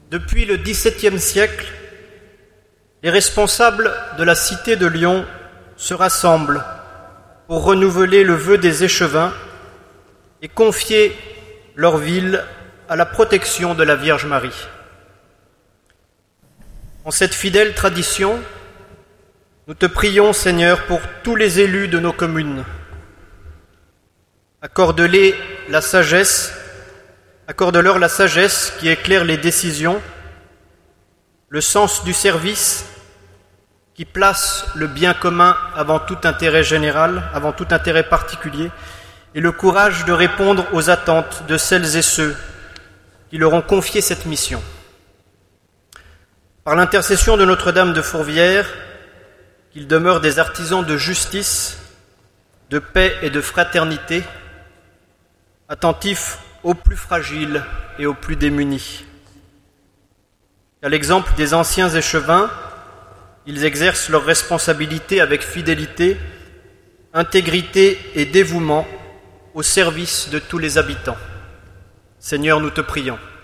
Depuis le XVIIe siècle, les responsables de la cité de Lyon se rassemblent pour renouveler le vœu des échevins et confier leur ville à la protection de la Vierge Marie. En cette fidèle tradition, nous te prions, Seigneur, pour tous les élus de nos communes. Accorde-leur la sagesse qui éclaire les décisions, le sens du service qui place le bien commun avant tout intérêt général, avant tout intérêt particulier, et le courage de répondre aux attentes de celles et ceux qui leur ont confié cette mission. Par l'intercession de Notre-Dame de Fourvière, qu'ils demeurent des artisans de justice, de paix et de fraternité, attentifs aux plus fragiles et aux plus démunis. À l'exemple des anciens échevins, ils exercent leurs responsabilités avec fidélité, intégrité et dévouement au service de tous les habitants. Seigneur, nous te prions.